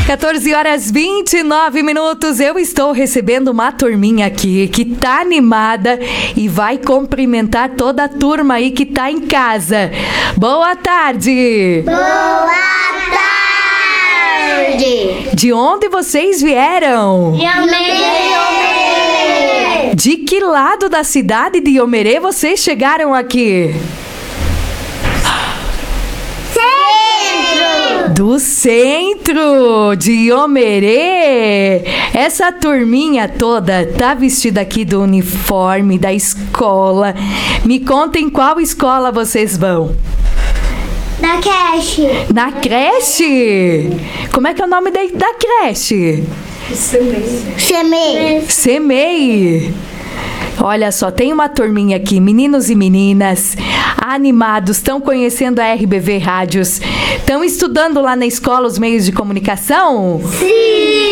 14h29. Eu estou recebendo uma turminha aqui que tá animada e vai cumprimentar toda a turma aí que tá em casa. Boa tarde! Boa tarde! De onde vocês vieram? De Iomerê! De que lado da cidade de Iomerê vocês chegaram aqui? Do centro de Iomerê. Essa turminha toda tá vestida aqui do uniforme da escola. Me contem qual escola vocês vão. Da creche. Na creche? Como é que é o nome da creche? Semei. Semei. Olha só, tem uma turminha aqui, meninos e meninas, animados, estão conhecendo a RBV Rádios, estão estudando lá na escola os meios de comunicação? Sim!